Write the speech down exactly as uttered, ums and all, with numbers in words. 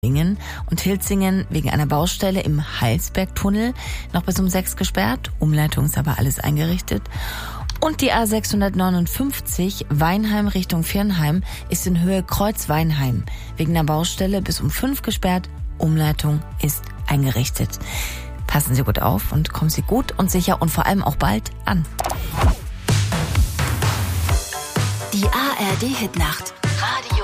Lingen und Hilzingen wegen einer Baustelle im Heilsbergtunnel noch bis um sechs gesperrt. Umleitung ist aber alles eingerichtet. Und die A sechshundertneunundfünfzig Weinheim Richtung Viernheim ist in Höhe Kreuz-Weinheim wegen einer Baustelle bis um fünf gesperrt. Umleitung ist eingerichtet. Passen Sie gut auf und kommen Sie gut und sicher und vor allem auch bald an. Die A R D Hitnacht.